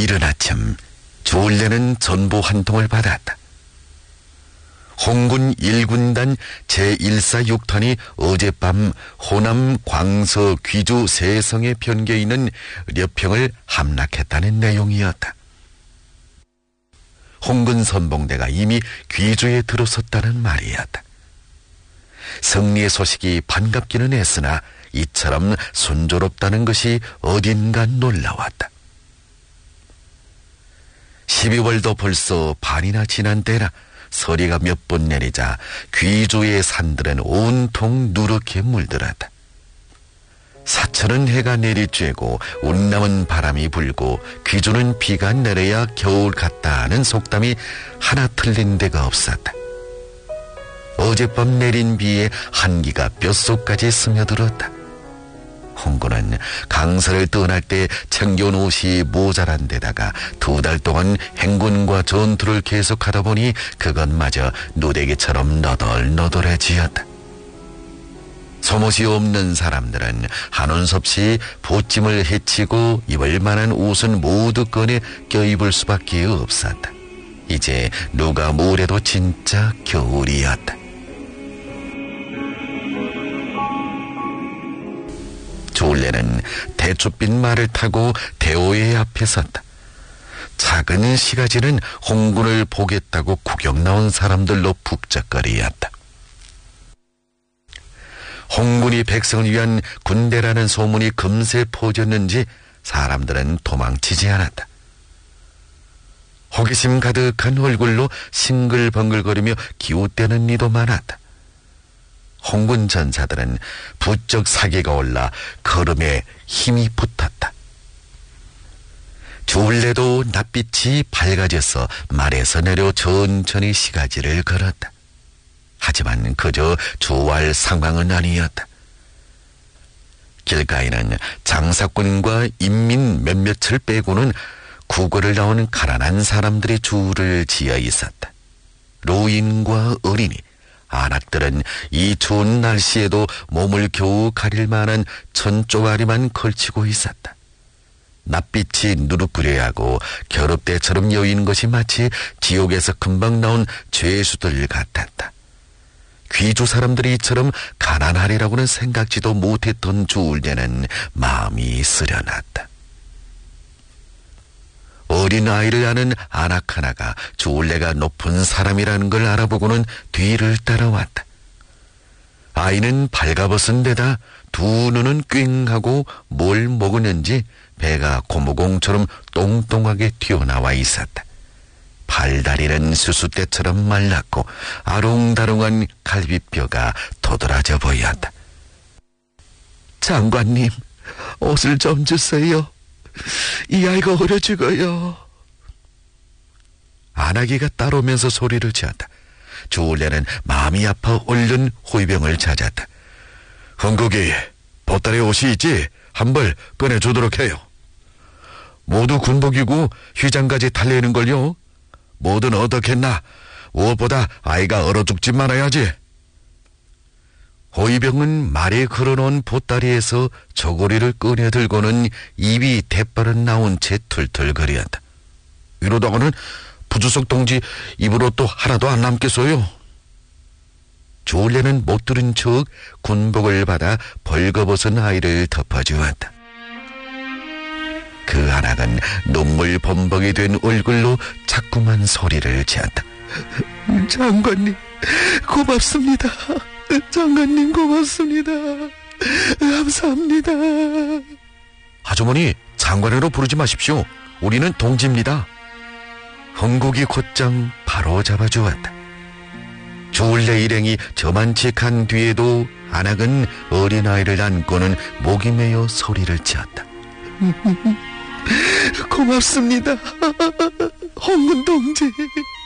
이른 아침 조울래는 전보 한 통을 받았다. 홍군 1군단 제146탄이 어젯밤 호남 광서 귀주 세성에 변겨 있는 려평을 함락했다는 내용이었다. 홍군 선봉대가 이미 귀주에 들어섰다는 말이었다. 승리의 소식이 반갑기는 했으나 이처럼 순조롭다는 것이 어딘가 놀라웠다. 12월도 벌써 반이나 지난 때라 서리가 몇 번 내리자 귀주의 산들은 온통 누렇게 물들었다. 사천은 해가 내리쬐고 운남은 바람이 불고 귀주는 비가 내려야 겨울 같다 하는 속담이 하나 틀린 데가 없었다. 어젯밤 내린 비에 한기가 뼛속까지 스며들었다. 홍군은 강서를 떠날 때 챙겨온 옷이 모자란 데다가 2달 동안 행군과 전투를 계속하다 보니 그것마저 누대기처럼 너덜너덜해지었다. 속옷이 없는 사람들은 한온섭씨 보찜을 헤치고 입을 만한 옷은 모두 꺼내 껴입을 수밖에 없었다. 이제 누가 뭐래도 진짜 겨울이었다. 조울래는 대추빛 말을 타고 대오의 앞에 섰다. 작은 시가지는 홍군을 보겠다고 구경 나온 사람들로 북적거리었다. 홍군이 백성을 위한 군대라는 소문이 금세 퍼졌는지 사람들은 도망치지 않았다. 호기심 가득한 얼굴로 싱글벙글거리며 기웃대는 이도 많았다. 홍군 전사들은 부쩍 사기가 올라 걸음에 힘이 붙었다. 조울래도 낯빛이 밝아져서 말에서 내려 천천히 시가지를 걸었다. 하지만 그저 좋아할 상황은 아니었다. 길가에는 장사꾼과 인민 몇몇을 빼고는 구걸을 나오는 가난한 사람들의 줄을 지어 있었다. 노인과 어린이, 안악들은 이 추운 날씨에도 몸을 겨우 가릴 만한 천조가리만 걸치고 있었다. 낯빛이 누룩그레하고 겨릅대처럼 여인 것이 마치 지옥에서 금방 나온 죄수들 같았다. 귀주 사람들이 이처럼 가난하리라고는 생각지도 못했던 조울래는 마음이 쓰려났다. 어린아이를 아는 안악 하나가 조울래가 높은 사람이라는 걸 알아보고는 뒤를 따라왔다. 아이는 발가벗은 데다 두 눈은 꽹하고 뭘 먹었는지 배가 고무공처럼 똥똥하게 튀어나와 있었다. 발다리는 수수대처럼 말랐고 아롱다롱한 갈비뼈가 도드라져 보였다. 장관님, 옷을 좀 주세요. 이 아이가 어려 죽어요. 안하기가 따라오면서 소리를 지었다. 조울래는 마음이 아파 얼른 호위병을 찾았다. 흥국이, 보따리 옷이 있지? 한 벌 꺼내주도록 해요. 모두 군복이고 휘장까지 달려있는걸요. 뭐든 어떻겠나. 무엇보다 아이가 얼어 죽지 말아야지. 호위병은 말에 걸어놓은 보따리에서 저고리를 꺼내들고는 입이 대바른 나온 채 툴툴거렸다. 이러다가는 부주석 동지 입으로 또 하나도 안 남겠어요. 조울래는 못 들은 척 군복을 받아 벌거벗은 아이를 덮어주었다. 그 안악은 눈물 범벅이 된 얼굴로 자꾸만 소리를 지었다. 장관님, 고맙습니다. 장관님, 고맙습니다. 감사합니다. 아주머니, 장관으로 부르지 마십시오. 우리는 동지입니다. 흥국이 곧장 바로 잡아주었다. 조울래 일행이 저만치 간 뒤에도 안악은 어린아이를 안고는 목이 메어 소리를 지었다. 고맙습니다. 홍군 동지.